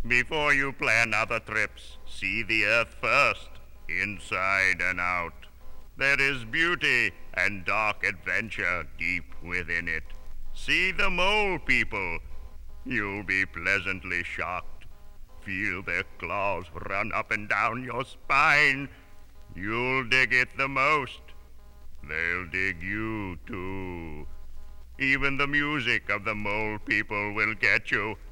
Before you plan other trips, see the Earth first, inside and out. There is beauty and dark adventure deep within it. See the mole people. You'll be pleasantly shocked. Feel their claws run up and down your spine. You'll dig it the most. They'll dig you too. Even the music of the mole people will get you.